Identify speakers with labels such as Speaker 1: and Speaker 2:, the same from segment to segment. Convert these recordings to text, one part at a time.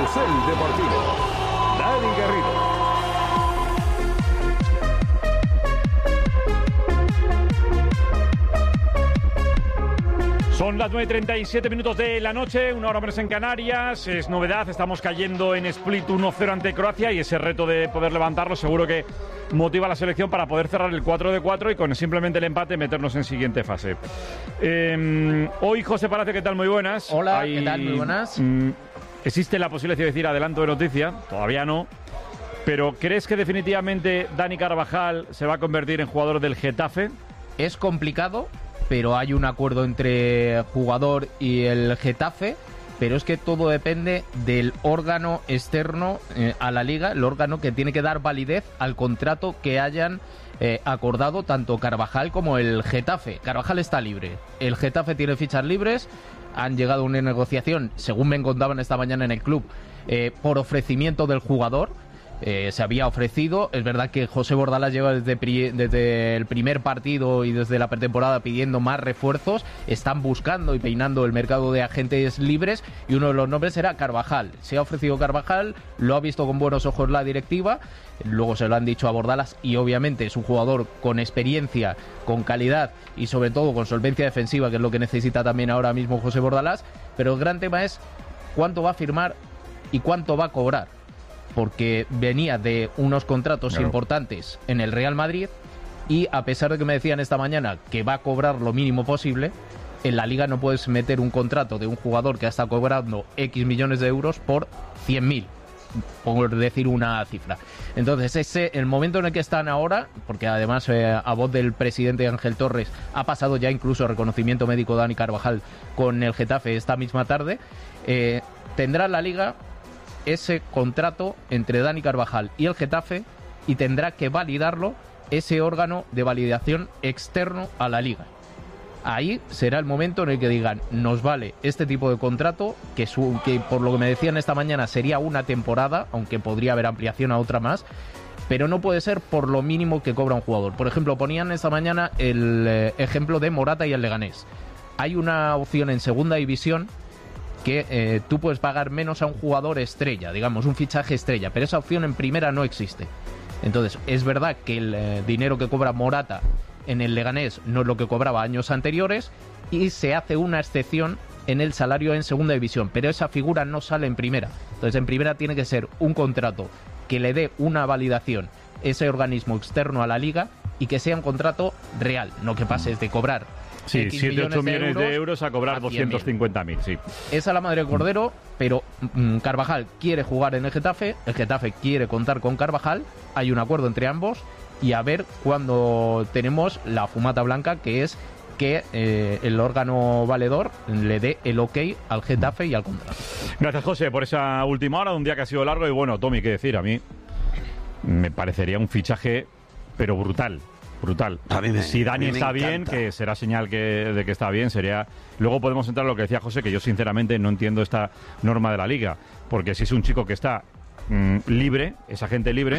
Speaker 1: Carrusel Deportivo. Dani Garrido.
Speaker 2: Son las 9:37 minutos de la noche, una hora menos en Canarias. Es novedad, estamos cayendo en Split 1-0 ante Croacia y ese reto de poder levantarlo seguro que motiva a la selección para poder cerrar el 4-4 y con simplemente el empate meternos en siguiente fase. Hoy José Palacio, ¿qué tal? Muy buenas.
Speaker 3: Hola, ¿qué tal? Muy buenas.
Speaker 2: Existe la posibilidad de decir adelanto de noticia, todavía no, pero ¿crees que definitivamente Dani Carvajal se va a convertir en jugador del Getafe?
Speaker 3: Es complicado, pero hay un acuerdo entre jugador y el Getafe, pero es que todo depende del órgano externo a la liga, el órgano que tiene que dar validez al contrato que hayan acordado tanto Carvajal como el Getafe. Carvajal está libre, el Getafe tiene fichas libres, han llegado a una negociación, según me contaban esta mañana en el club, por ofrecimiento del jugador. Se había ofrecido, es verdad que José Bordalás lleva desde el primer partido y desde la pretemporada pidiendo más refuerzos, están buscando y peinando el mercado de agentes libres y uno de los nombres era Carvajal. Se ha ofrecido Carvajal, lo ha visto con buenos ojos la directiva, luego se lo han dicho a Bordalás y obviamente es un jugador con experiencia, con calidad y sobre todo con solvencia defensiva, que es lo que necesita también ahora mismo José Bordalás, pero el gran tema es cuánto va a firmar y cuánto va a cobrar, porque venía de unos contratos importantes en el Real Madrid y a pesar de que me decían esta mañana que va a cobrar lo mínimo posible, en la Liga no puedes meter un contrato de un jugador que ha estado cobrando X millones de euros por 100.000, por decir una cifra. Entonces ese el momento en el que están ahora, porque además a voz del presidente Ángel Torres ha pasado ya incluso reconocimiento médico Dani Carvajal con el Getafe esta misma tarde, tendrá la Liga ese contrato entre Dani Carvajal y el Getafe y tendrá que validarlo ese órgano de validación externo a la Liga. Ahí será el momento en el que digan, nos vale este tipo de contrato, que por lo que me decían esta mañana sería una temporada, aunque podría haber ampliación a otra más, pero no puede ser por lo mínimo que cobra un jugador. Por ejemplo, ponían esta mañana el ejemplo de Morata y el Leganés. Hay una opción en segunda división que tú puedes pagar menos a un jugador estrella, digamos, un fichaje estrella, pero esa opción en primera no existe. Entonces, es verdad que el dinero que cobra Morata en el Leganés no es lo que cobraba años anteriores y se hace una excepción en el salario en segunda división, pero esa figura no sale en primera. Entonces, en primera tiene que ser un contrato que le dé una validación ese organismo externo a la Liga y que sea un contrato real, no que pases de cobrar
Speaker 2: 7-8 millones de euros a cobrar 250.000, sí.
Speaker 3: Esa es la madre del cordero, pero Carvajal quiere jugar en el Getafe quiere contar con Carvajal, hay un acuerdo entre ambos y a ver cuándo tenemos la fumata blanca, que es que el órgano valedor le dé el ok al Getafe y al contrato.
Speaker 2: Gracias, José, por esa última hora, un día que ha sido largo y bueno, Tommy, qué decir, a mí me parecería un fichaje, pero brutal. Si Dani está bien, que será señal de que está bien, sería... Luego podemos entrar a lo que decía José, que yo sinceramente no entiendo esta norma de la Liga, porque si es un chico que está libre, es agente libre,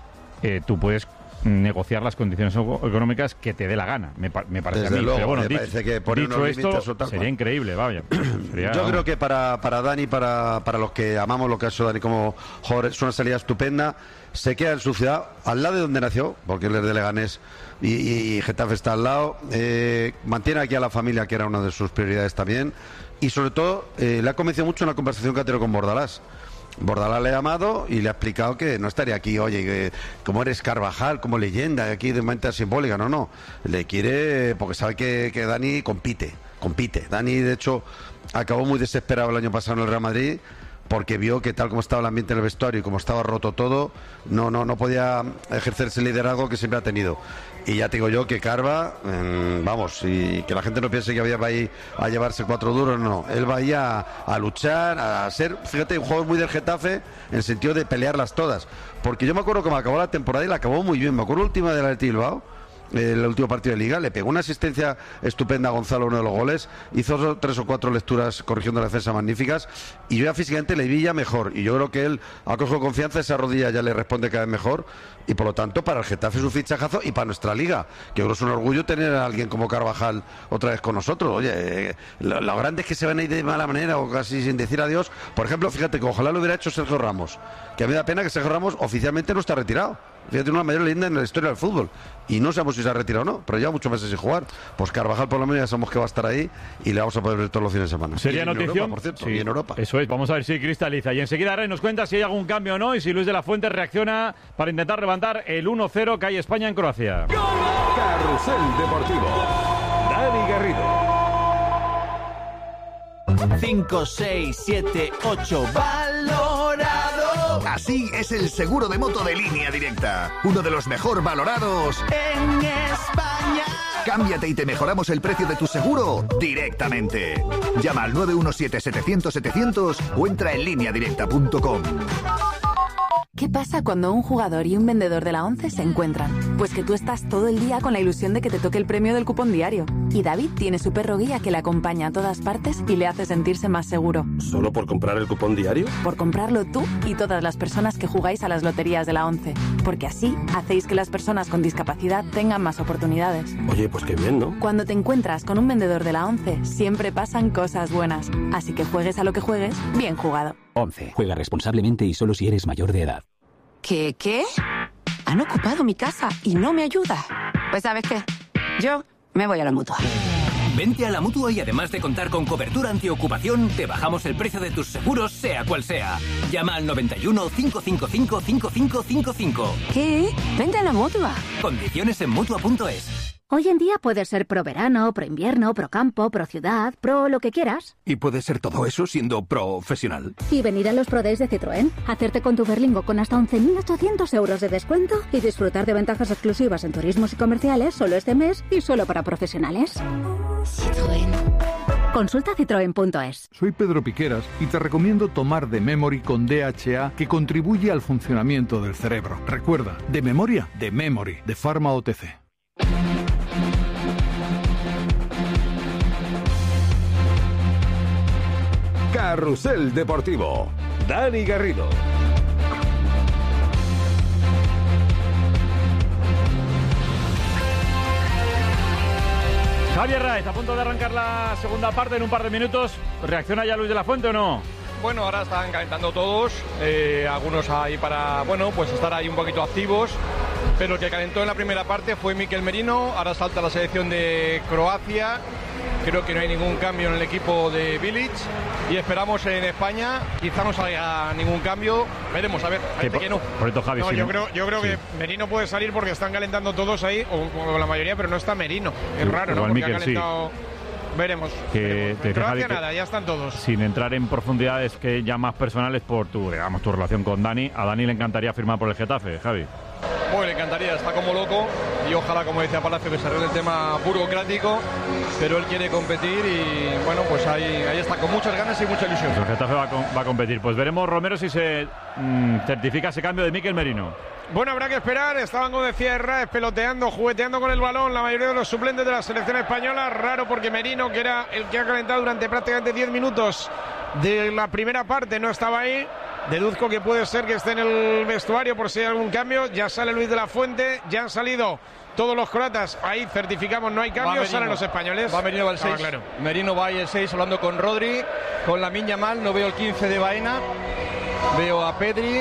Speaker 2: tú puedes negociar las condiciones económicas que te dé la gana, me parece
Speaker 4: desde
Speaker 2: a mí.
Speaker 4: Luego,
Speaker 2: pero bueno,
Speaker 4: parece que poner
Speaker 2: dicho esto, sería increíble, vaya.
Speaker 4: Yo creo que para Dani, para los que amamos lo que ha hecho Dani como jugador, es una salida estupenda. Se queda en su ciudad, al lado de donde nació, porque él es de Leganés y Getafe está al lado. Mantiene aquí a la familia, que era una de sus prioridades también. Y sobre todo, le ha convencido mucho en la conversación que ha tenido con Bordalás. Bordalás le ha llamado y le ha explicado que no estaría aquí, oye, que como eres Carvajal, como leyenda, aquí de manera simbólica, no. Le quiere, porque sabe que Dani compite. Dani, de hecho, acabó muy desesperado el año pasado en el Real Madrid, porque vio que tal como estaba el ambiente en el vestuario y como estaba roto todo, no podía ejercer ese liderazgo que siempre ha tenido. Y ya te digo yo que Carva, vamos, y que la gente no piense que va ahí a llevarse 4 duros, no. Él va ahí a luchar, a ser, fíjate, un jugador muy del Getafe, en el sentido de pelearlas todas. Porque yo me acuerdo que me acabó la temporada y la acabó muy bien. Me acuerdo la última del Athletic Bilbao, el último partido de Liga, le pegó una asistencia estupenda a Gonzalo, uno de los goles, hizo 3 o 4 lecturas corrigiendo la defensa magníficas, y yo ya físicamente le vi ya mejor, y yo creo que él ha cogido confianza, esa rodilla ya le responde cada vez mejor, y por lo tanto para el Getafe es un fichajazo, y para nuestra Liga, que yo creo que es un orgullo tener a alguien como Carvajal otra vez con nosotros. Oye, lo grande es que se van a ir de mala manera o casi sin decir adiós. Por ejemplo, fíjate que ojalá lo hubiera hecho Sergio Ramos, que a mí me da pena que Sergio Ramos oficialmente no está retirado. Fíjate, una mayor leyenda en la historia del fútbol, y no sabemos si se ha retirado o no, pero lleva muchos meses sin jugar. Pues Carvajal por lo menos ya sabemos que va a estar ahí y le vamos a poder ver todos los fines de semana.
Speaker 2: Sería notición,
Speaker 4: por cierto,
Speaker 2: sí,
Speaker 4: y en Europa.
Speaker 2: Eso es, vamos a ver si cristaliza. Y enseguida Rey nos cuenta si hay algún cambio o no y si Luis de la Fuente reacciona para intentar levantar el 1-0 que hay España en Croacia.
Speaker 1: Carrusel Deportivo. Dani Garrido.
Speaker 5: 5, 6, 7, 8, valorado.
Speaker 6: Así es el seguro de moto de Línea Directa. Uno de los mejor valorados
Speaker 5: en España.
Speaker 6: Cámbiate y te mejoramos el precio de tu seguro directamente. Llama al 917-700-700 o entra en lineadirecta.com.
Speaker 7: ¿Qué pasa cuando un jugador y un vendedor de la ONCE se encuentran? Pues que tú estás todo el día con la ilusión de que te toque el premio del cupón diario. Y David tiene su perro guía que le acompaña a todas partes y le hace sentirse más seguro.
Speaker 8: ¿Solo por comprar el cupón diario?
Speaker 7: Por comprarlo tú y todas las personas que jugáis a las loterías de la ONCE. Porque así hacéis que las personas con discapacidad tengan más oportunidades.
Speaker 8: Oye, pues qué bien, ¿no?
Speaker 7: Cuando te encuentras con un vendedor de la ONCE, siempre pasan cosas buenas. Así que juegues a lo que juegues, bien jugado.
Speaker 9: 11. Juega responsablemente y solo si eres mayor de edad.
Speaker 10: ¿Qué? Han ocupado mi casa y no me ayuda. Pues ¿sabes qué? Yo me voy a la Mutua.
Speaker 11: Vente a la Mutua y además de contar con cobertura antiocupación, te bajamos el precio de tus seguros, sea cual sea. Llama al 91 555 5555.
Speaker 10: ¿Qué? Vente a la Mutua.
Speaker 11: Condiciones en Mutua.es.
Speaker 12: Hoy en día puedes ser pro verano, pro invierno, pro campo, pro ciudad, pro lo que quieras.
Speaker 6: Y puedes ser todo eso siendo profesional.
Speaker 12: Y venir a los Pro Days de Citroën, hacerte con tu Berlingo con hasta 11.800 euros de descuento y disfrutar de ventajas exclusivas en turismos y comerciales solo este mes y solo para profesionales. Citroën. Consulta citroen.es.
Speaker 13: Soy Pedro Piqueras y te recomiendo tomar The Memory con DHA, que contribuye al funcionamiento del cerebro. Recuerda, de memoria, The Memory, de Pharma OTC.
Speaker 1: Carrusel Deportivo. Dani Garrido.
Speaker 2: Javier Raez, a punto de arrancar la segunda parte en un par de minutos. ¿Reacciona ya Luis de la Fuente o no?
Speaker 14: Bueno, ahora están calentando todos, algunos ahí para, bueno, pues estar ahí un poquito activos, pero el que calentó en la primera parte fue Mikel Merino. Ahora salta la selección de Croacia. Creo que no hay ningún cambio en el equipo de Bilic y esperamos en España, quizá no salga ningún cambio, veremos, a ver, parece que no.
Speaker 2: Por esto, Javi,
Speaker 15: no,
Speaker 2: sí,
Speaker 15: yo creo que Merino puede salir porque están calentando todos ahí, o la mayoría, pero no está Merino. Es raro, ¿no? Porque Mikel, ha calentado... Sí. Veremos. Croacia nada, ya están todos.
Speaker 2: Sin entrar en profundidades que ya más personales por tu relación con Dani, a Dani le encantaría firmar por el Getafe, Javi.
Speaker 14: Bueno, le encantaría, está como loco y ojalá, como decía Palacio, que se arregle el tema burocrático, pero él quiere competir y bueno, pues ahí está, con muchas ganas y mucha ilusión.
Speaker 2: Pues el Getafe va a competir. Pues veremos, Romero, si se certifica ese cambio de Mikel Merino.
Speaker 15: Bueno, habrá que esperar. Estaban, como decía Herrera, peloteando, jugueteando con el balón la mayoría de los suplentes de la selección española. Raro porque Merino, que era el que ha calentado durante prácticamente 10 minutos de la primera parte, no estaba ahí. Deduzco que puede ser que esté en el vestuario por si hay algún cambio. Ya sale Luis de la Fuente, ya han salido todos los croatas. Ahí certificamos, no hay cambios, salen los españoles.
Speaker 14: Va Merino, va el 6.
Speaker 15: Claro.
Speaker 14: Merino va ahí el 6 hablando con Rodri, con Lamine Yamal. No veo el 15 de Baena, veo a Pedri.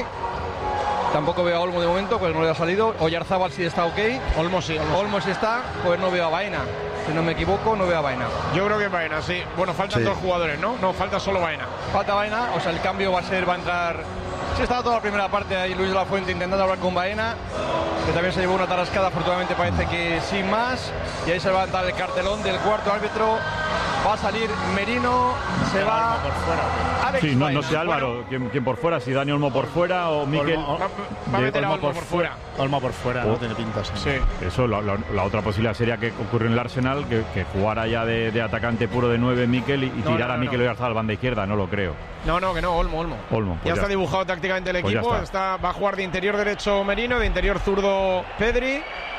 Speaker 14: Tampoco veo a Olmo de momento, pues no le ha salido. Oyarzábal sí está ok.
Speaker 15: Olmo sí
Speaker 14: está, pues no veo a Baena. Si no me equivoco, no veo a Baena.
Speaker 15: Yo creo que Baena, sí. Bueno, faltan dos jugadores, ¿no? No, falta solo Baena.
Speaker 14: Falta Baena, o sea, el cambio va a entrar... Sí, estaba toda la primera parte ahí Luis de la Fuente intentando hablar con Baena, que también se llevó una tarascada, afortunadamente parece que sin más. Y ahí se va a levantar el cartelón del cuarto árbitro. Va a salir Merino, se va
Speaker 15: por fuera.
Speaker 2: Sí, no sé, Álvaro, ¿quién por fuera? Si Dani Olmo por fuera o Mikel...
Speaker 15: Va a meter a Olmo por fuera.
Speaker 3: Olmo por fuera, no tiene pinta.
Speaker 15: Sí.
Speaker 2: Eso, la otra posibilidad sería que ocurrió en el Arsenal, que jugara ya de atacante puro de 9 Mikel y tirara a Mikel Oyarzabal banda izquierda, no lo creo.
Speaker 15: No, que no, Olmo.
Speaker 2: Pues
Speaker 15: ya está dibujado tácticamente el equipo, va a jugar de interior derecho Merino, de interior zurdo Pedri.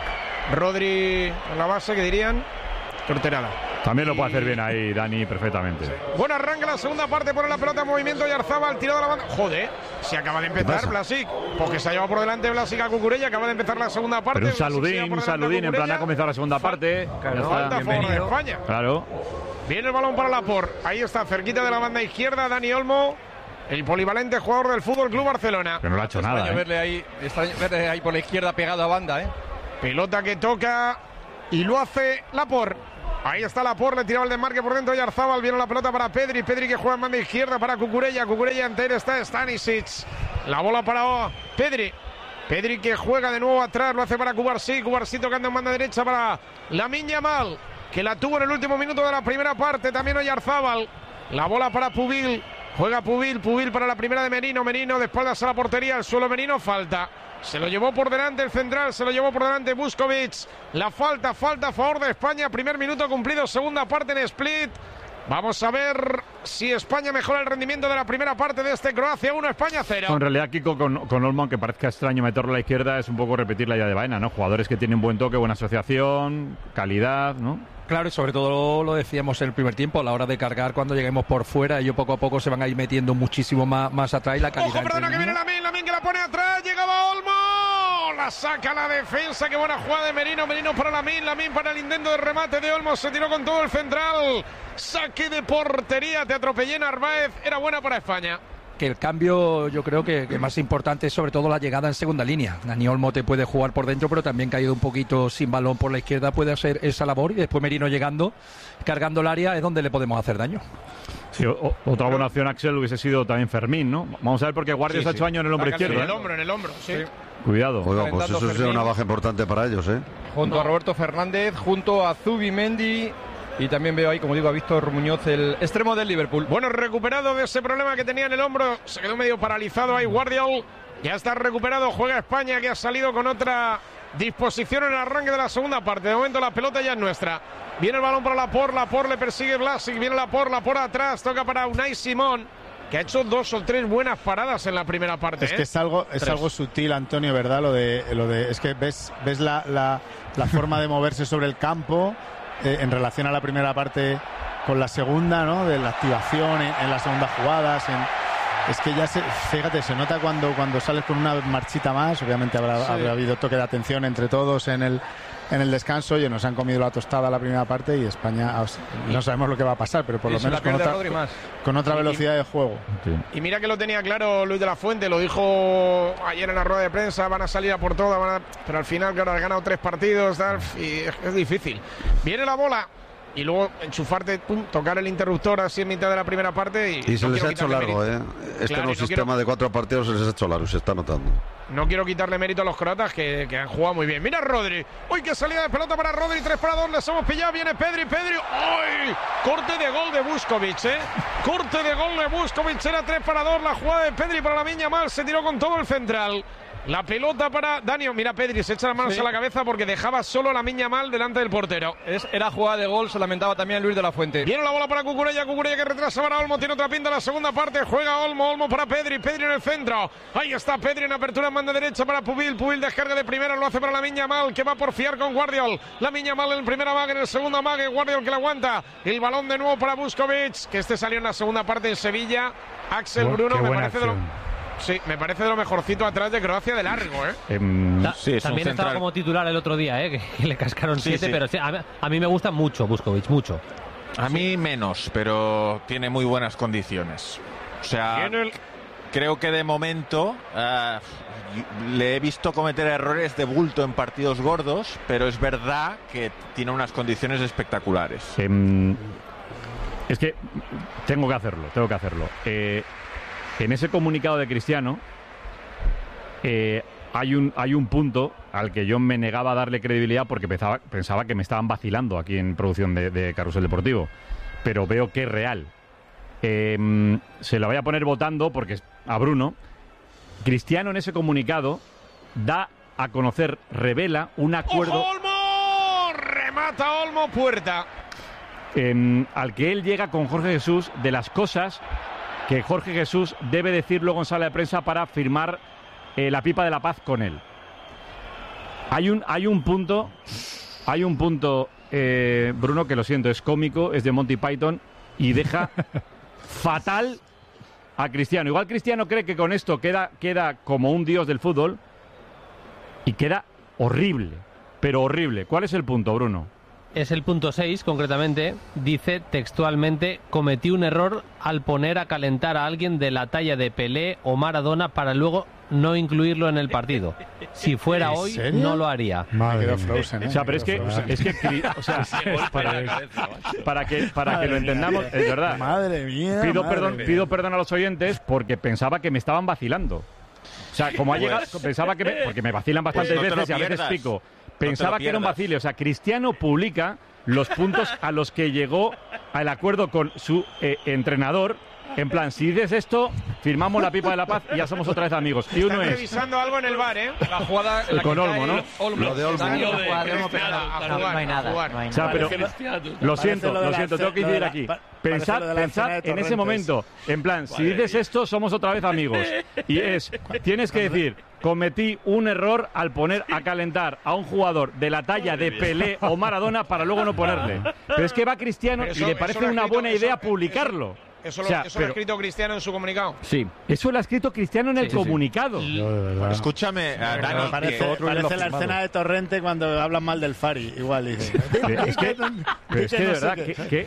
Speaker 15: Rodri en la base, que dirían torterada.
Speaker 2: También lo puede hacer bien ahí Dani perfectamente.
Speaker 15: Bueno, arranca la segunda parte, pone la pelota en movimiento y Arzabal, tirado a la banda. Joder, se acaba de empezar Blasic, porque se ha llevado por delante Blasic a Cucurella, acaba de empezar la segunda parte.
Speaker 2: Pero un saludín, en plan ha comenzado la segunda parte.
Speaker 15: Falta a favor de España.
Speaker 2: Claro.
Speaker 15: Viene el balón para Laporte, ahí está, cerquita de la banda izquierda, Dani Olmo, el polivalente jugador del Fútbol Club Barcelona.
Speaker 2: Que no le ha hecho nada.
Speaker 14: Extraño verle ahí por la izquierda pegado a banda,
Speaker 15: Pelota que toca y lo hace Laporte. Ahí está Laporte, le tiraba el desmarque por dentro y Arzabal. Viene la pelota para Pedri que juega en banda izquierda para Cucurella. Cucurella entera está Stanisic. La bola para Pedri que juega de nuevo atrás, lo hace para Cubarsí tocando en banda derecha para Lamine Yamal, que la tuvo en el último minuto de la primera parte. También Oyarzabal. La bola para Pubil. Juega Pubil para la primera de Merino de espaldas a la portería, el suelo Merino, falta. Se lo llevó por delante el central, se lo llevó por delante Vuskovic. La falta a favor de España. Primer minuto cumplido, segunda parte en Split. Vamos a ver si España mejora el rendimiento de la primera parte de este Croacia 1, España 0.
Speaker 2: En realidad, Kiko, con Olmo, aunque parezca extraño meterlo a la izquierda, es un poco repetir la idea de Baena, ¿no? Jugadores que tienen buen toque, buena asociación, calidad, ¿no?
Speaker 16: Claro, y sobre todo lo decíamos en el primer tiempo, a la hora de cargar cuando lleguemos por fuera, ellos poco a poco se van a ir metiendo muchísimo más atrás y la calidad.
Speaker 15: ¡Ojo, perdona, que viene Lamine que la pone atrás! ¡Llegaba Olmo! La saca la defensa, qué buena jugada de Merino para Lamine para el intento de remate de Olmo, se tiró con todo el central. Saque de portería, te atropellé Narváez, era buena para España.
Speaker 16: Que el cambio yo creo que más importante es sobre todo la llegada en segunda línea. Dani Olmo te puede jugar por dentro, pero también caído un poquito sin balón por la izquierda puede hacer esa labor, y después Merino llegando, cargando el área, es donde le podemos hacer daño.
Speaker 2: Sí, otra buena opción, Axel, hubiese sido también Fermín, ¿no? Vamos a ver, porque Guardia se ha hecho daño en el hombro izquierdo.
Speaker 15: En el hombro, sí.
Speaker 2: Cuidado.
Speaker 4: Oiga, pues eso sería una baja importante para ellos,
Speaker 14: Junto a Roberto Fernández, junto a Zubimendi. Y también veo ahí, como digo, a Víctor Muñoz, el extremo del Liverpool.
Speaker 15: Bueno, recuperado de ese problema que tenía en el hombro. Se quedó medio paralizado ahí Guardiol. Ya está recuperado, juega España, que ha salido con otra disposición en el arranque de la segunda parte. De momento la pelota ya es nuestra. Viene el balón para Laporte le persigue Blasic. Viene Laporte atrás, toca para Unai Simón, que ha hecho 2 o 3 buenas paradas en la primera parte.
Speaker 17: Es que es algo sutil, Antonio, ¿verdad? Lo de es que ves la forma de moverse sobre el campo. En relación a la primera parte con la segunda, ¿no? De la activación en las segundas jugadas. Es que ya fíjate, se nota cuando sales con una marchita más. Obviamente habrá habido toque de atención entre todos en el descanso. Y nos han comido la tostada la primera parte y España no sabemos lo que va a pasar, pero por lo menos con otra velocidad de juego.
Speaker 2: Sí.
Speaker 15: Y mira que lo tenía claro Luis de la Fuente, lo dijo ayer en la rueda de prensa, van a salir a por todas, pero al final, claro, han ganado 3 partidos, y es difícil. Viene la bola y luego enchufarte, tocar el interruptor así en mitad de la primera parte.
Speaker 4: Y se les ha hecho largo, Este nuevo sistema de 4 partidos se les ha hecho largo, se está notando.
Speaker 15: No quiero quitarle mérito a los croatas que han jugado muy bien. Mira Rodri. ¡Uy, qué salida de pelota para Rodri! 3 para 2, les hemos pillado. Viene Pedri. ¡Uy! Corte de gol de Vuskovic, Corte de gol de Vuskovic. Era 3 para 2. La jugada de Pedri para Lamine Yamal. Se tiró con todo el central. La pelota para Dani. Mira, Pedri se echa las manos a la cabeza porque dejaba solo a Lamine Yamal delante del portero.
Speaker 14: Era jugada de gol, se lamentaba también Luis de la Fuente.
Speaker 15: Viene la bola para Cucurella que retrasa para Olmo. Tiene otra pinta en la segunda parte. Juega Olmo para Pedri en el centro. Ahí está Pedri en apertura en banda derecha para Pubil descarga de primera, lo hace para Lamine Yamal, que va por fiar con Guardiol. Lamine Yamal en el primer amague, en el segundo amague, Guardiol que la aguanta. El balón de nuevo para Vuskovic, que salió en la segunda parte en Sevilla. Axel Bruno, me parece de lo mejorcito atrás de Croacia de largo,
Speaker 18: También estaba como titular el otro día, que le cascaron 7, pero a mí me gusta mucho Vuskovic, mucho.
Speaker 19: A mí menos, pero tiene muy buenas condiciones. O sea, creo que de momento le he visto cometer errores de bulto en partidos gordos, pero es verdad que tiene unas condiciones espectaculares.
Speaker 2: Es que tengo que hacerlo. En ese comunicado de Cristiano hay un punto al que yo me negaba a darle credibilidad porque pensaba que me estaban vacilando aquí en producción de Carrusel Deportivo, pero veo que es real. Se la voy a poner votando porque a Bruno. Cristiano en ese comunicado da a conocer, revela un acuerdo.
Speaker 15: ¡Ojo, Olmo! Remata Olmo, puerta.
Speaker 2: Al que él llega con Jorge Jesús de las cosas que Jorge Jesús debe decir luego en sala de prensa para firmar la pipa de la paz con él. Hay un punto, Bruno, que lo siento, es cómico, es de Monty Python y deja fatal a Cristiano. Igual Cristiano cree que con esto queda como un dios del fútbol y queda horrible, pero horrible. ¿Cuál es el punto, Bruno?
Speaker 18: Es el punto 6, concretamente. Dice textualmente: cometí un error al poner a calentar a alguien de la talla de Pelé o Maradona para luego no incluirlo en el partido. Si fuera hoy,
Speaker 17: serio?
Speaker 18: no lo haría.
Speaker 17: Madre Frozen,
Speaker 2: O sea, pero es que para que lo entendamos, es verdad.
Speaker 17: Madre mía.
Speaker 2: Pido perdón a los oyentes porque pensaba que me estaban vacilando. O sea, como ha llegado, pensaba que porque me vacilan bastantes veces y a veces pico. Pensaba que era un vacile. O sea, Cristiano publica los puntos a los que llegó al acuerdo con su entrenador. En plan, si dices esto, firmamos la pipa de la paz y ya somos otra vez amigos. Y uno
Speaker 15: Están
Speaker 2: es...
Speaker 15: revisando algo en el bar, ¿eh? La jugada...
Speaker 2: Con Olmo, ¿no?
Speaker 4: Lo de Olmo.
Speaker 20: No hay nada.
Speaker 2: O sea, pero lo siento, tengo que incidir aquí. Pensad en ese momento, en plan, si dices esto, somos otra vez amigos. Y tienes que decir, cometí un error al poner a calentar a un jugador de la talla de Pelé o Maradona para luego no ponerle. Pero es que va Cristiano y le parece una buena idea publicarlo.
Speaker 15: Eso lo ha escrito Cristiano en su comunicado.
Speaker 2: Sí, eso lo ha escrito Cristiano en el comunicado.
Speaker 19: Escúchame, Dani,
Speaker 17: parece la escena de Torrente cuando hablan mal del Fari. Igual dice.
Speaker 2: Es que de verdad,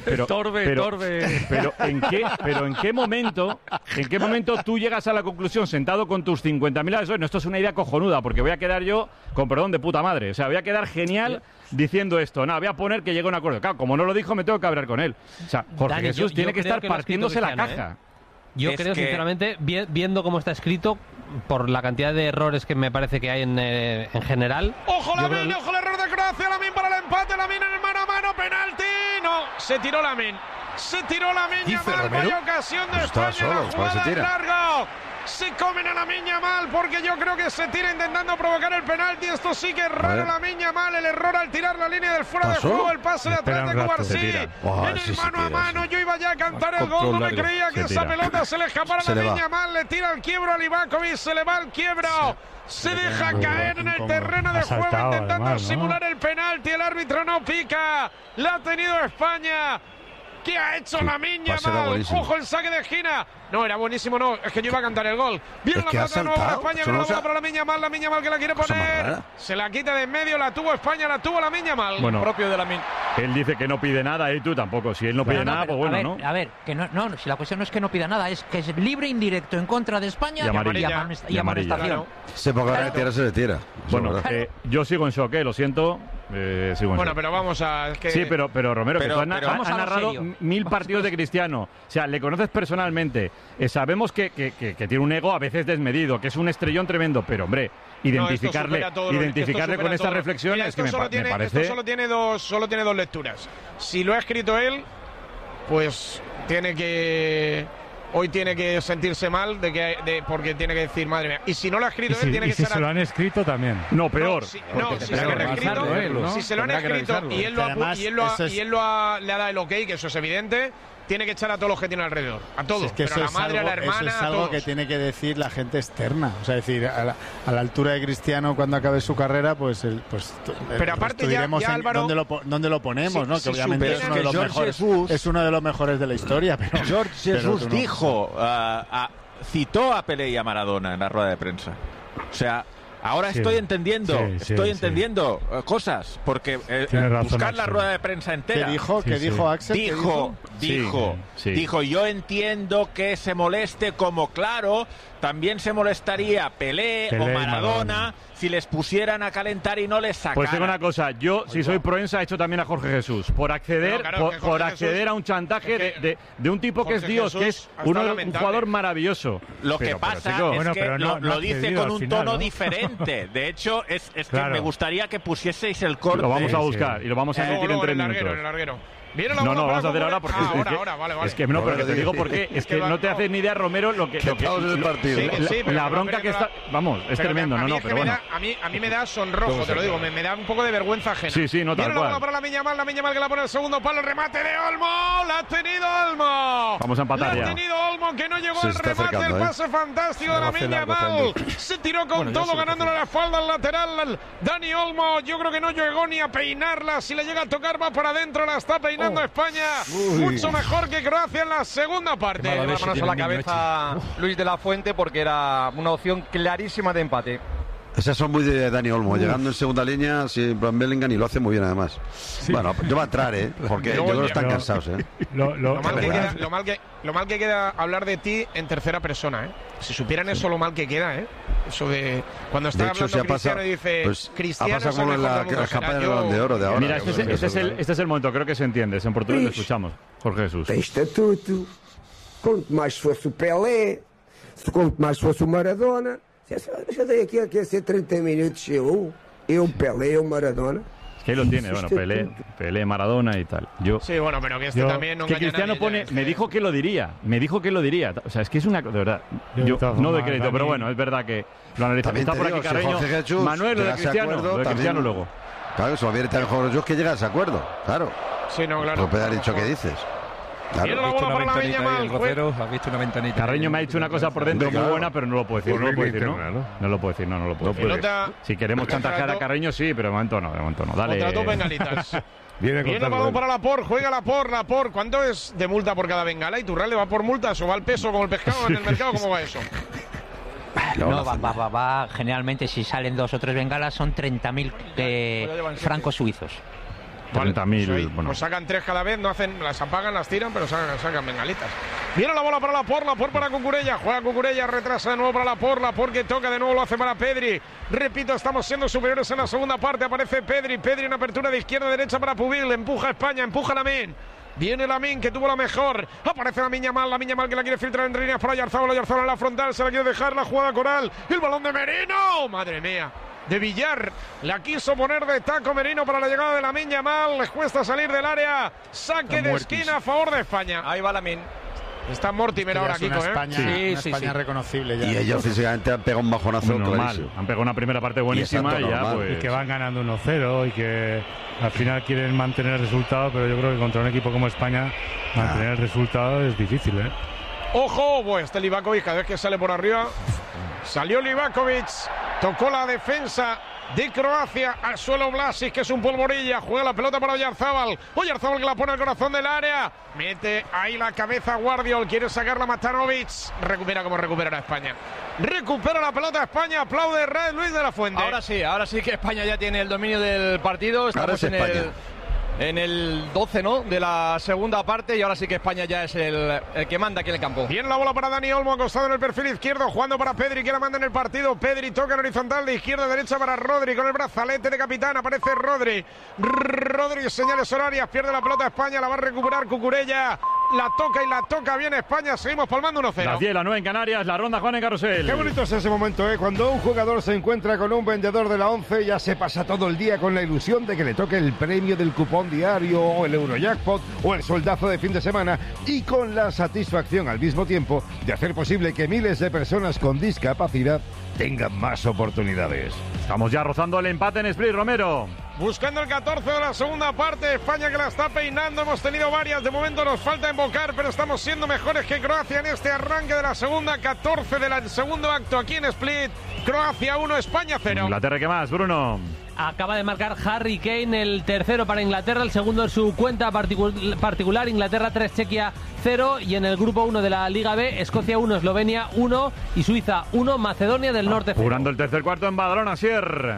Speaker 2: pero ¿en qué momento tú llegas a la conclusión sentado con tus 50.000 asesores? No, esto es una idea cojonuda porque voy a quedar yo con perdón de puta madre. O sea, voy a quedar genial diciendo esto. No, voy a poner que llegue a un acuerdo. Claro, como no lo dijo, me tengo que hablar con él. O sea, Jorge
Speaker 18: Dani,
Speaker 2: Jesús tiene que estar partiéndose la caja.
Speaker 18: Yo creo, sinceramente, viendo cómo está escrito, por la cantidad de errores que me parece que hay en general...
Speaker 15: ¡Ojo Lamine! ¡Ojo el error de Croacia! ¡Lamine para el empate! ¡Lamine en el mano a mano! ¡Penalti! ¡No! Se tiró Lamine. Yamal, vaya ocasión de España. La jugada es larga. Se comen a Lamine Yamal porque yo creo que se tira intentando provocar el penalti. Esto sí que es raro. Lamine Yamal, el error al tirar la línea del fuera de juego, el pase de atrás de Cubarsí. En el mano a mano, yo iba ya a cantar el gol. No me creía que esa pelota se le escapara a Lamine Yamal. Le tira el quiebro a Livakovic, se le va el quiebro. Se deja caer en el terreno de juego intentando simular el penalti. El árbitro no pica. La ha tenido España. ¿Qué ha hecho Lamine Yamal? Ojo el saque de esquina. No, era buenísimo, no. Es que yo iba a cantar el gol. Viene la pelota de nuevo para España. Viene la bola para Lamine Yamal que la quiere poner. Se la quita de en medio. La tuvo España, la tuvo Lamine Yamal.
Speaker 2: Bueno,
Speaker 15: propio de Lamine.
Speaker 2: Él dice que no pide nada y tú tampoco. Si él no pide nada, pues bueno, ¿no?
Speaker 20: A ver, que no, si la cuestión no es que no pida nada, es que es libre indirecto en contra de España y amonestación.
Speaker 4: Se ponga a tirar, se le tira.
Speaker 2: Bueno, yo sigo en shock, lo siento.
Speaker 15: Bueno, pero vamos a...
Speaker 2: Sí, pero Romero, que tú has narrado 1000 partidos de Cristiano. O sea, le conoces personalmente. Sabemos que tiene un ego a veces desmedido, que es un estrellón tremendo. Pero, hombre, identificarle con estas reflexiones que me parece...
Speaker 15: Esto solo tiene dos lecturas. Si lo ha escrito él, pues hoy tiene que sentirse mal porque tiene que decir, madre mía. Y si no lo ha escrito él, tiene que ser...
Speaker 2: si se lo han escrito también. No, peor.
Speaker 15: Si se lo han escrito y él le ha dado el ok, que eso es evidente, tiene que echar a todos los que tiene alrededor. A todos. Es que pero a la madre, a la hermana,
Speaker 17: eso es algo que tiene que decir la gente externa. O sea, decir, a la altura de Cristiano, cuando acabe su carrera,
Speaker 15: pero aparte
Speaker 17: diremos
Speaker 15: ya Álvaro,
Speaker 17: dónde lo ponemos, ¿no? Que obviamente es uno de los mejores de la historia. Pero
Speaker 19: George Jesús dijo, citó a Pelé y a Maradona en la rueda de prensa. O sea, ahora estoy entendiendo cosas, porque buscar la rueda de prensa entera.
Speaker 17: ¿Qué dijo Axel?
Speaker 19: Dijo, yo entiendo que se moleste, como claro, también se molestaría Pelé o Maradona si les pusieran a calentar y no les sacaran.
Speaker 2: Pues digo una cosa, yo si soy Proensa he hecho también a Jorge Jesús por acceder a un chantaje de un tipo que es Dios, que es un jugador maravilloso.
Speaker 19: Lo que pasa es que lo dice con un tono diferente. De hecho, es que me gustaría que pusieseis el corte.
Speaker 2: Lo vamos a buscar y lo vamos a emitir en 3 minutos.
Speaker 15: En el larguero.
Speaker 2: No, vamos a hacer ahora porque
Speaker 15: ahora, vale.
Speaker 2: Es que no, pero te digo por qué. Es que no te haces ni idea, Romero, lo que la bronca que está. Vamos, es tremendo, pero bueno.
Speaker 15: A mí me da sonrojo, te lo digo, me da un poco de vergüenza ajena.
Speaker 2: Sí, no tal cual.
Speaker 15: Para la Miña Mal que la pone el segundo palo, el remate de Olmo, la ha tenido Olmo.
Speaker 2: Vamos a empatar ya.
Speaker 15: La ha tenido Olmo, que no llegó al remate, el pase fantástico de la Miña Mal. Se tiró con todo, ganándole la falda al lateral. Dani Olmo, yo creo que no llegó ni a peinarla. Si le llega a tocar, va por adentro, la está peinando España. Mucho mejor que Croacia en la segunda parte.
Speaker 21: Manos a la cabeza Luis de la Fuente porque era una opción clarísima de empate.
Speaker 4: Esas son muy de Dani Olmo, llegando en segunda línea, si Bellingham, y lo hace muy bien además. Sí. Bueno, yo voy a entrar, porque yo creo que están cansados.
Speaker 15: Lo mal que queda hablar de ti en tercera persona. Si supieran eso, lo mal que queda. Eso de cuando está hablando Cristiano y dice Cristiano
Speaker 4: ha pasado como en la capa del Balón de Oro de ahora.
Speaker 2: Mira, este es el momento, creo que se entiende. En portugués lo escuchamos. Jorge Jesús.
Speaker 22: Tem estatuto. Quanto mais fosse o Pelé, quanto mais fosse o Maradona. Yo estoy aquí hace 30 minutos. Yo Pelé, yo Maradona.
Speaker 2: Es que ahí lo tiene, bueno, Pelé, Maradona y tal.
Speaker 15: Sí, bueno, pero que también no
Speaker 2: que Cristiano pone, me dijo que lo diría. O sea, es que es una... De verdad, yo no doy crédito, pero bueno, es verdad que lo analizamos. Está por aquí Carreño. Manuel, lo de Cristiano luego.
Speaker 4: Claro, eso viene tan mejor yo que llega a ese acuerdo, claro.
Speaker 15: Sí, no, claro.
Speaker 4: Lo puede haber dicho que dices.
Speaker 15: Claro.
Speaker 16: ¿Has visto una ventanita? ¿Has visto una ventanita?
Speaker 2: Carreño me ha dicho una cosa por dentro muy buena, pero no lo puedo decir. No lo puedo decir. Si queremos chantajear a Carreño, sí, pero de momento no. Dale.
Speaker 15: Contrató bengalitas. Viene el balón para Laporte, juega Laporte. ¿Cuánto es de multa por cada bengala? ¿Y Turral le va por multas o va al peso como el pescado en el mercado? ¿Cómo va eso?
Speaker 20: No, va. Generalmente, si salen 2 o 3 bengalas, son 30.000 francos suizos.
Speaker 2: 30.000,
Speaker 15: pues sacan 3 cada vez, no hacen, las apagan, las tiran, pero sacan bengalitas. Viene la bola para Laporte para Cucurella, juega Cucurella, retrasa de nuevo para Laporte que toca de nuevo, lo hace para Pedri. Repito, estamos siendo superiores en la segunda parte, aparece Pedri en apertura de izquierda a derecha para Pubil, empuja a España, empuja a Lamine. Viene Lamine, que tuvo la mejor. Aparece la Miña Mal que la quiere filtrar entre líneas para Oyarzabal en la frontal, se la quiere dejar, la jugada Coral. El balón de Merino, madre mía. De Villar, la quiso poner de taco Merino para la llegada de la Miña Mal, les cuesta salir del área, saque de esquina a favor de España.
Speaker 21: Ahí va Lamine.
Speaker 15: Está Mortimer ahora, Kiko,
Speaker 17: España, España reconocible ya.
Speaker 4: Y ellos físicamente han pegado un bajonazo
Speaker 2: normal. Han pegado una primera parte buenísima y
Speaker 23: que van ganando 1-0 y que al final quieren mantener el resultado, pero yo creo que contra un equipo como España mantener el resultado es difícil,
Speaker 15: Ojo, este Livakovic cada vez que sale por arriba. Salió Livakovic, tocó la defensa de Croacia, al suelo Vlasic, que es un polvorilla, juega la pelota para Oyarzabal que la pone al corazón del área, mete ahí la cabeza Guardiol, quiere sacarla Matanovic, recupera como recuperará España. Recupera la pelota España, aplaude Luis de la Fuente.
Speaker 21: Ahora sí que España ya tiene el dominio del partido, estamos en el 12, ¿no?, de la segunda parte, y ahora sí que España ya es el que manda aquí en el campo.
Speaker 15: Viene la bola para Dani Olmo, acostado en el perfil izquierdo, jugando para Pedri, que la manda en el partido. Pedri toca en horizontal de izquierda a derecha para Rodri, con el brazalete de capitán, aparece Rodri, señales horarias, pierde la pelota España, la va a recuperar Cucurella, la toca bien España, seguimos palmando 1-0.
Speaker 2: Las 10, las 9 en Canarias, la ronda Juan en Carrusel.
Speaker 24: Qué bonito es ese momento, cuando un jugador se encuentra con un vendedor de la 11, ya se pasa todo el día con la ilusión de que le toque el premio del cupón diario o el Eurojackpot o el soldazo de fin de semana, y con la satisfacción al mismo tiempo de hacer posible que miles de personas con discapacidad tengan más oportunidades.
Speaker 2: Estamos ya rozando el empate en Split, Romero.
Speaker 15: Buscando el 14 de la segunda parte, España que la está peinando, hemos tenido varias, de momento nos falta embocar, pero estamos siendo mejores que Croacia en este arranque de la segunda, 14 del segundo acto aquí en Split, Croacia 1, España 0.
Speaker 2: Inglaterra, ¿qué más, Bruno?
Speaker 18: Acaba de marcar Harry Kane el tercero para Inglaterra, el segundo en su cuenta particular, Inglaterra 3, Chequia 0, y en el grupo 1 de la Liga B, Escocia 1, Eslovenia 1 y Suiza 1, Macedonia del Norte 0.
Speaker 2: Jugando el tercer cuarto en Badalona, Sier.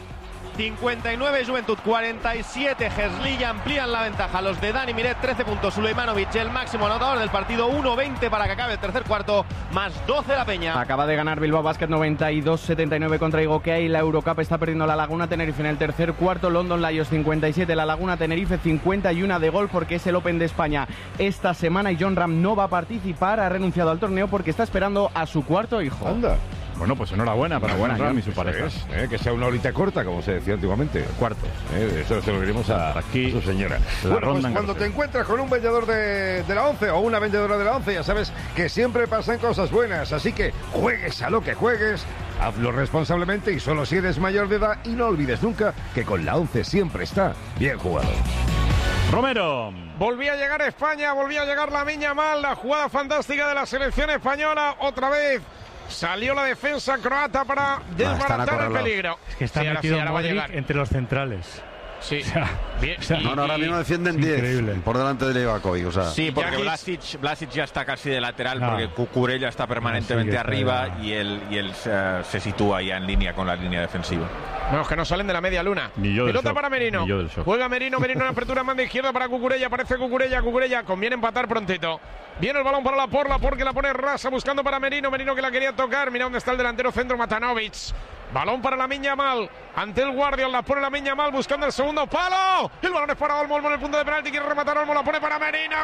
Speaker 21: 59 Juventud, 47 Heslilla, amplían la ventaja los de Dani Miret, 13 puntos Sulejmanovic, el máximo anotador del partido, 1-20 para que acabe el tercer cuarto, más 12 la Peña.
Speaker 3: Acaba de ganar Bilbao Basket 92-79 contra Igoquea, y la Eurocup está perdiendo la Laguna Tenerife en el tercer cuarto. London Lions 57, la Laguna Tenerife 51 de gol, porque es el Open de España esta semana y John Ram no va a participar, ha renunciado al torneo porque está esperando a su cuarto hijo.
Speaker 24: Anda.
Speaker 2: Bueno, pues enhorabuena para Rami y su pareja.
Speaker 24: Que sea una horita corta, como se decía antiguamente.
Speaker 2: Cuartos.
Speaker 24: Eso se lo queremos a su señora. Bueno, pues cuando te encuentras con un vendedor de la 11 o una vendedora de la 11, ya sabes que siempre pasan cosas buenas. Así que juegues a lo que juegues, hazlo responsablemente y solo si eres mayor de edad. Y no olvides nunca que con la 11 siempre está bien jugado.
Speaker 2: Romero.
Speaker 15: Volvía a llegar a España, volvía a llegar Lamine Yamal, la jugada fantástica de la selección española. Otra vez salió la defensa croata para desbaratar el peligro.
Speaker 23: Es que está metido Modric entre los centrales.
Speaker 15: Sí.
Speaker 4: Bien. Ahora mismo defienden 10 por delante de Livakovic.
Speaker 19: Sí, porque Vlasic ya está casi de lateral, porque Cucurella está permanentemente arriba y él se sitúa ya en línea con la línea defensiva.
Speaker 15: No, es que no salen de la media luna. Pelota para Merino. Juega Merino en la apertura manda izquierda para Cucurella. Aparece Cucurella. Conviene empatar prontito. Viene el balón para Laporte que la pone rasa buscando para Merino que la quería tocar. Mira dónde está el delantero centro, Matanovic. Balón para Lamine Yamal. Ante el Guardiol la pone Lamine Yamal buscando el segundo palo. El balón es para Olmo en el punto de penalti. Quiere rematar Olmo, la pone para Merino.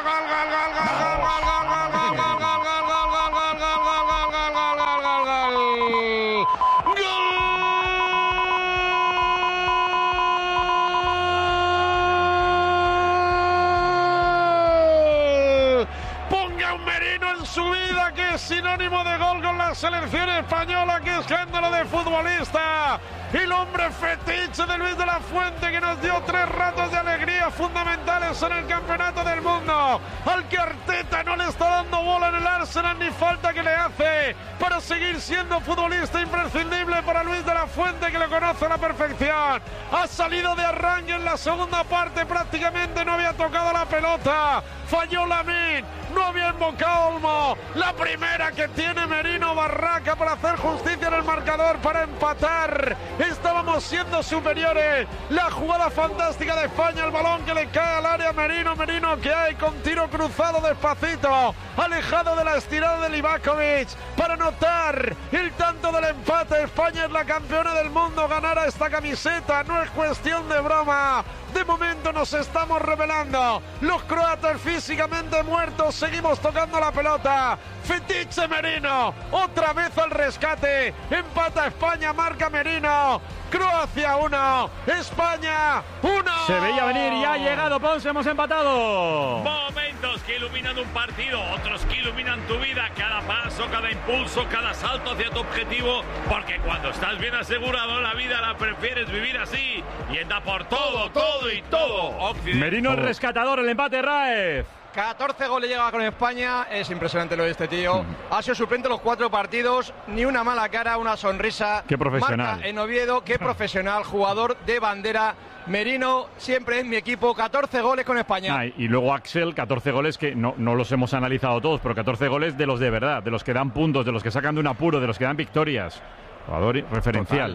Speaker 15: Su vida, que es sinónimo de gol con la selección española, que escándalo de futbolista, el hombre fetiche de Luis de la Fuente, que nos dio 3 ratos de alegría fundamentales en el campeonato del mundo, al que Arteta no le está dando bola en el Arsenal ni falta que le hace para seguir siendo futbolista imprescindible para Luis de la Fuente, que lo conoce a la perfección. Ha salido de arranque en la segunda parte, prácticamente no había tocado la pelota, falló Lamine, no había invocado Olmo, la primera que tiene Merino Barraca para hacer justicia en el marcador, para empatar. Estábamos siendo superiores. La jugada fantástica de España, el balón que le cae al área Merino que hay con tiro cruzado despacito, alejado de la estirada de Livakovic para anotar el tanto del empate. España es la campeona del mundo, ganar a esta camiseta no es cuestión de broma. De momento nos estamos revelando. Los croatas físicamente muertos, seguimos tocando la pelota. Fetiche Merino, otra vez al rescate. Empata España, marca Merino. Croacia 1, España 1.
Speaker 2: Se veía venir y ha llegado Ponce, hemos empatado.
Speaker 5: Momentos que iluminan un partido, otros que iluminan tu vida. Cada paso, cada impulso, cada salto hacia tu objetivo. Porque cuando estás bien asegurado en la vida, la prefieres vivir así. Y anda por todo y todo.
Speaker 2: Merino el rescatador, el empate, Raez.
Speaker 14: 14 goles llega con España, es impresionante lo de este tío. Ha sido suplente los 4 partidos, ni una mala cara, una sonrisa.
Speaker 2: Qué profesional.
Speaker 14: Marca en Oviedo, qué profesional, jugador de bandera. Merino siempre en mi equipo, 14 goles con España.
Speaker 2: Y luego Axel, 14 goles que no los hemos analizado todos, pero 14 goles de los de verdad, de los que dan puntos, de los que sacan de un apuro, de los que dan victorias. Jugador referencial.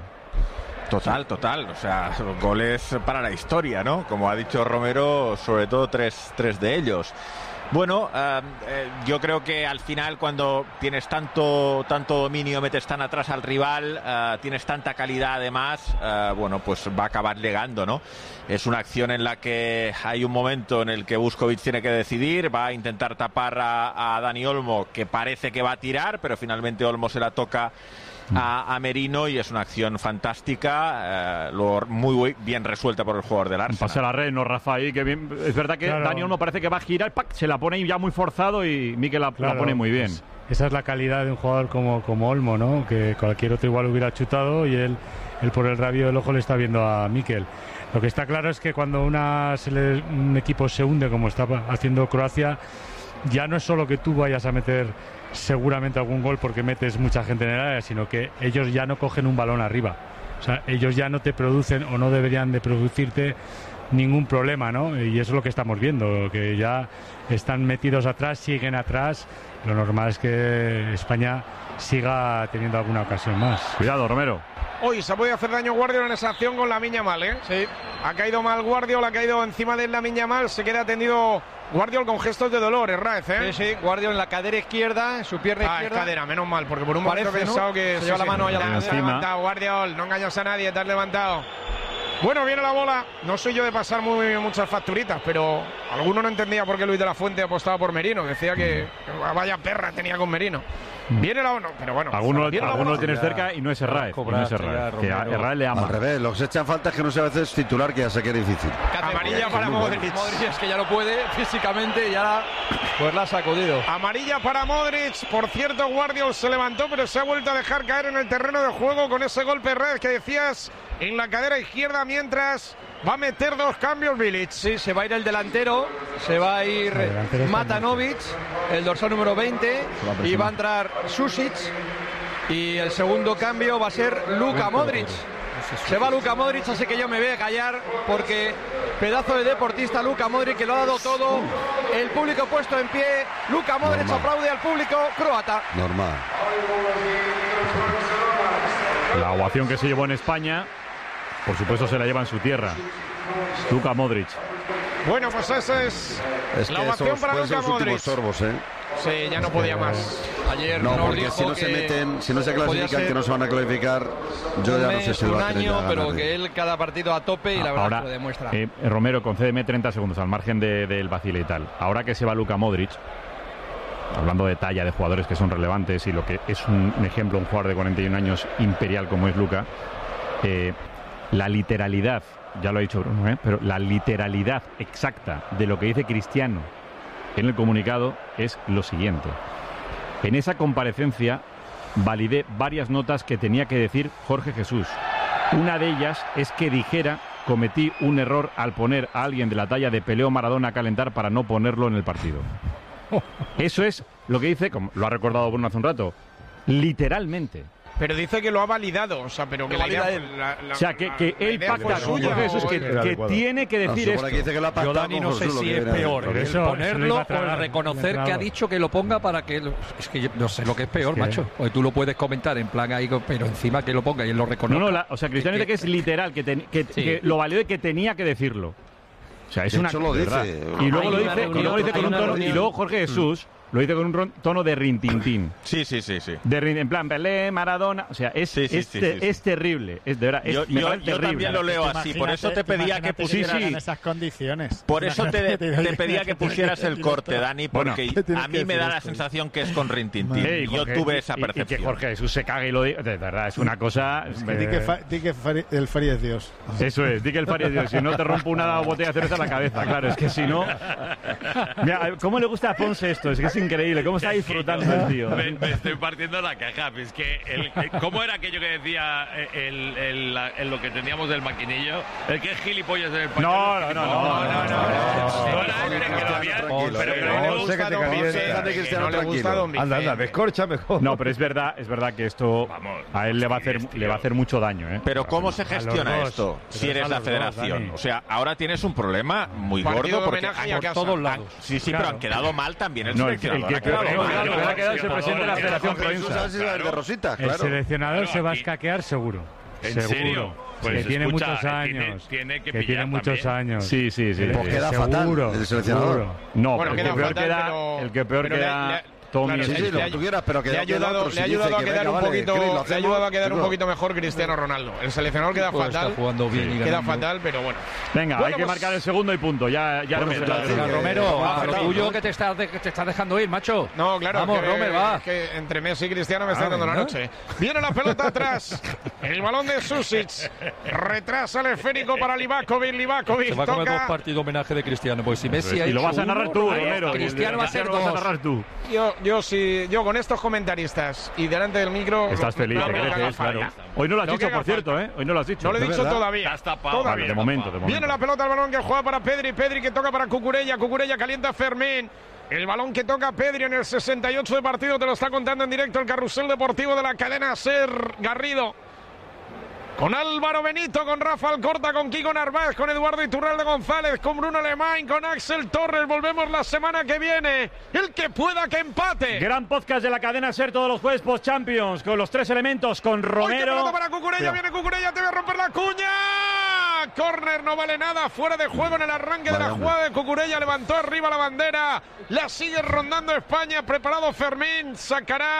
Speaker 19: Total. O sea, goles para la historia, ¿no? Como ha dicho Romero, sobre todo tres de ellos. Bueno, yo creo que al final cuando tienes tanto dominio, metes tan atrás al rival, tienes tanta calidad además, bueno, pues va a acabar llegando, ¿no? Es una acción en la que hay un momento en el que Vuskovic tiene que decidir, va a intentar tapar a Dani Olmo, que parece que va a tirar, pero finalmente Olmo se la toca a Merino y es una acción fantástica, muy bien resuelta por el jugador del Arsenal.
Speaker 2: Pasa la red, no Rafa ahí, que bien. Es verdad que Dani Olmo parece que va a girar, ¡pac! Se la pone ya muy forzado y Mikel la pone muy bien.
Speaker 23: Pues esa es la calidad de un jugador como Olmo, ¿no? Que cualquier otro igual hubiera chutado y él por el rabillo del ojo le está viendo a Mikel. Lo que está claro es que cuando un equipo se hunde como está haciendo Croacia, ya no es solo que tú vayas a meter seguramente algún gol porque metes mucha gente en el área, sino que ellos ya no cogen un balón arriba. O sea, ellos ya no te producen o no deberían de producirte ningún problema, ¿no? Y eso es lo que estamos viendo, que ya están metidos atrás, siguen atrás. Lo normal es que España siga teniendo alguna ocasión más.
Speaker 2: Cuidado, Romero.
Speaker 15: Hoy se ha podido hacer daño Guardiola en esa acción con Lamine Yamal, ¿eh? Sí. Ha caído mal Guardiola, ha caído encima de Lamine Yamal, se queda atendido Guardiola con gestos de dolor, Raez, ¿eh?
Speaker 14: Sí, Guardiola en la cadera izquierda, en su pierna izquierda.
Speaker 15: Es cadera, menos mal, porque por un momento he pensado que
Speaker 14: se lleva la mano allá
Speaker 15: encima. Se ha levantado, Guardiola, no engañas a nadie, te has levantado. Bueno, viene la bola. No soy yo de pasar muchas facturitas, pero alguno no entendía por qué Luis de la Fuente apostaba por Merino. Decía que vaya perra tenía con Merino. Viene la ONU, pero bueno.
Speaker 2: Algunos lo tienes cerca y no es Herráez. Que a Herráez le ama.
Speaker 4: Al revés, lo que se echan falta es que no sea a veces titular, que ya sé que es difícil.
Speaker 15: Amarilla para Modric.
Speaker 16: Modric es que ya lo puede físicamente y ya pues la ha sacudido.
Speaker 15: Amarilla para Modric. Por cierto, Guardiola se levantó, pero se ha vuelto a dejar caer en el terreno de juego con ese golpe Herráez que decías en la cadera izquierda, mientras va a meter 2 cambios Bilic.
Speaker 16: Sí, se va a ir el delantero, se va a ir Matanovic, el dorsal número 20, y va a entrar Susic, y el segundo cambio va a ser Luka Modric. Se va Luka Modric, así que yo me voy a callar, porque pedazo de deportista Luka Modric, que lo ha dado todo. El público puesto en pie. Luka Modric aplaude al público croata.
Speaker 4: Normal.
Speaker 2: La ovación que se llevó en España, por supuesto, se la lleva en su tierra. Luka Modric.
Speaker 15: Bueno, pues esa es la ovación para Luka Modric.
Speaker 4: Sorbos,
Speaker 15: Sí, ya no podía más.
Speaker 16: Ayer
Speaker 4: no, porque si no se meten, si no se clasifican, que no se van a clasificar, yo ya no sé si lo va a tener.
Speaker 16: Pero que él cada partido a tope y la verdad que lo demuestra.
Speaker 2: Romero, concédeme 30 segundos al margen del vacile y tal. Ahora que se va Luka Modric, hablando de talla de jugadores que son relevantes y lo que es un ejemplo, un jugador de 41 años imperial como es Luka, la literalidad, ya lo ha dicho Bruno, pero la literalidad exacta de lo que dice Cristiano en el comunicado es lo siguiente. En esa comparecencia validé varias notas que tenía que decir Jorge Jesús. Una de ellas es que dijera: cometí un error al poner a alguien de la talla de Pelé o Maradona a calentar para no ponerlo en el partido. Eso es lo que dice, como lo ha recordado Bruno hace un rato, literalmente.
Speaker 15: Pero dice que lo ha validado, o sea, pero que la idea...
Speaker 2: O sea, que él pacta con Jorge Jesús, que tiene que decir esto.
Speaker 16: Yo, Dani, no sé si es peor el ponerlo o el reconocer que ha dicho que lo ponga para que... Es que yo no sé lo que es peor, macho. Porque tú lo puedes comentar en plan ahí, pero encima que lo ponga y él lo reconozca.
Speaker 2: No, o sea, Cristiano dice que es literal, que lo validó y que tenía que decirlo. O sea, es una...
Speaker 4: Lo dice.
Speaker 2: Y luego lo dice con un tono... Y luego Jorge Jesús... Lo dice con un tono de rintintín.
Speaker 19: Sí.
Speaker 2: En plan, Pelé, Maradona. O sea, es terrible. Es de verdad.
Speaker 19: Yo también lo leo así. Por eso te pedía que pusieras
Speaker 17: en esas condiciones.
Speaker 19: Por eso te pedía que pusieras el corte, Dani, porque a mí me da la sensación que es con rintintín. Yo tuve esa percepción.
Speaker 2: Y que Jorge Jesús se cague y lo diga. De verdad, es una cosa.
Speaker 17: Di que el Fari es Dios.
Speaker 2: Eso es, di que el Fari es Dios. Si no te rompo una botella de cerveza en la cabeza. Claro, es que si no. Mira, ¿cómo le gusta a Ponce esto? Es que es increíble, cómo está disfrutando el tío.
Speaker 5: Me estoy partiendo la caja. Es que ¿cómo era aquello que decía lo que teníamos del maquinillo? El que es gilipollas en el español.
Speaker 17: No, anda, descorcha mejor.
Speaker 2: No, pero es verdad que esto a él le va a hacer mucho daño, ¿eh?
Speaker 19: Pero ¿cómo se gestiona esto si eres la federación? O sea, ahora tienes un problema muy gordo porque
Speaker 16: por todos lados.
Speaker 19: Sí, pero han quedado mal también el seleccionador.
Speaker 2: El
Speaker 23: seleccionador se va a escaquear seguro.
Speaker 5: ¿En serio? Pues
Speaker 23: que tiene muchos años.
Speaker 5: Tiene que
Speaker 23: tiene muchos años.
Speaker 2: Sí.
Speaker 4: Pues queda fatal el seleccionador.
Speaker 2: No, el que peor queda...
Speaker 4: Tommy, lo que tú quieras, pero que
Speaker 15: le ha ayudado a quedar un poquito mejor Cristiano Ronaldo. El seleccionador queda fatal.
Speaker 16: Está jugando bien
Speaker 15: queda fatal, pero bueno.
Speaker 2: Venga, hay que marcar el segundo y punto. Ya
Speaker 16: Romero, lo tuyo que te estás dejando ir, macho.
Speaker 15: No, claro.
Speaker 16: Vamos, Romer, va.
Speaker 15: Es que entre Messi y Cristiano me está dando la noche. Viene la pelota atrás. El balón de Susic. Retrasa el esférico para Livakovic.
Speaker 16: Se va a comer 2 partidos homenaje de Cristiano. Pues si Messi
Speaker 2: y lo vas a narrar tú, Romero.
Speaker 16: Cristiano va a ser 2.
Speaker 15: Yo con estos comentaristas y delante del micro...
Speaker 2: Estás feliz, claro. Hoy no lo has dicho, por cierto, ¿eh? Hoy no lo has dicho.
Speaker 15: No lo he dicho todavía.
Speaker 2: De momento.
Speaker 15: Viene la pelota al balón que juega para Pedri que toca para Cucurella calienta a Fermín. El balón que toca Pedri en el 68 de partido, te lo está contando en directo el carrusel deportivo de la cadena SER Garrido. Con Álvaro Benito, con Rafa Alcorta, con Kiko Narváez, con Eduardo Iturralde González, con Bruno Alemán, con Axel Torres. Volvemos la semana que viene. El que pueda que empate.
Speaker 2: Gran podcast de la cadena SER todos los jueves post-Champions, con los 3 elementos, con Romero.
Speaker 15: Para Cucurella, viene Cucurella, te voy a romper la cuña. Córner, no vale nada, fuera de juego en el arranque de la jugada de Cucurella. Levantó arriba la bandera, la sigue rondando España. Preparado Fermín, sacará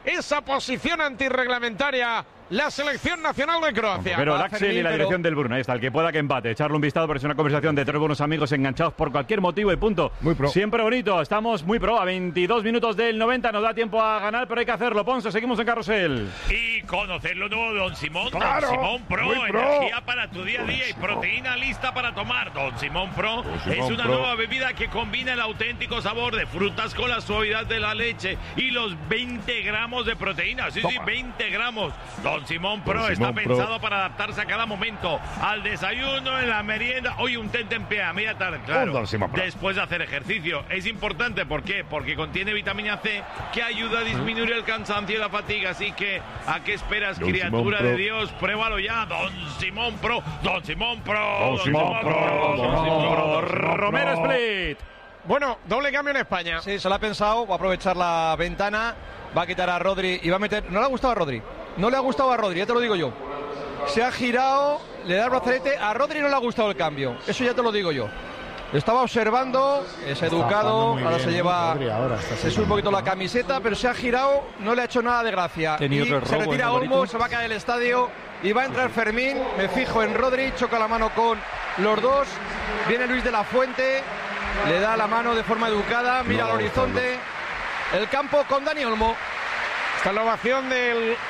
Speaker 15: esa posición antirreglamentaria la selección nacional de Croacia.
Speaker 2: Pero el Axel y la dirección del Bruna, ahí está, el que pueda que empate, echarle un vistazo porque es una conversación de tres buenos amigos enganchados por cualquier motivo y punto.
Speaker 24: Muy pro.
Speaker 2: Siempre bonito, estamos muy pro, a 22 minutos del 90, nos da tiempo a ganar, pero hay que hacerlo. Ponce, seguimos en Carrusel.
Speaker 5: Y conocer lo nuevo de Don Simón.
Speaker 24: Claro,
Speaker 5: Don Simón Pro,
Speaker 24: muy pro.
Speaker 5: energía para tu día a día y proteína lista para tomar. Don Simón Pro es una
Speaker 24: Pro.
Speaker 5: nueva bebida que combina el auténtico sabor de frutas con la suavidad de la leche y los 20 gramos de proteína. Sí, 20 gramos. Don Simón Pro está pensado para adaptarse a cada momento, al desayuno, en la merienda. Hoy un tentempié a media tarde, claro, después de hacer ejercicio. Es importante, ¿por qué? Porque contiene vitamina C que ayuda a disminuir el cansancio y la fatiga. Así que, ¿a qué esperas,
Speaker 24: Don
Speaker 5: criatura
Speaker 24: Simón
Speaker 5: de Dios? Pruébalo ya, Don Simón Pro. Don Simón Pro.
Speaker 24: Don Simón Pro.
Speaker 2: Romero Split.
Speaker 15: Bueno, doble cambio en España.
Speaker 14: Sí, se lo ha pensado, va a aprovechar la ventana, va a quitar a Rodri y va a meter... No le ha gustado a Rodri, no le ha gustado a Rodri, ya te lo digo yo. Se ha girado, le da el brazalete, a Rodri no le ha gustado el cambio, eso ya te lo digo yo. Lo estaba observando, es educado, ahora se lleva... Se sube un poquito la camiseta, pero se ha girado, no le ha hecho nada de gracia.
Speaker 16: Tenía
Speaker 14: Y
Speaker 16: otro
Speaker 14: se
Speaker 16: robo,
Speaker 14: retira
Speaker 16: ¿eh,
Speaker 14: Olmo,
Speaker 16: Alvarito?
Speaker 14: se va a caer el estadio y va a entrar Fermín, me fijo en Rodri, choca la mano con los dos, viene Luis de la Fuente, le da la mano de forma educada, mira al horizonte, el campo con Dani Olmo.
Speaker 15: Esta es la ovación del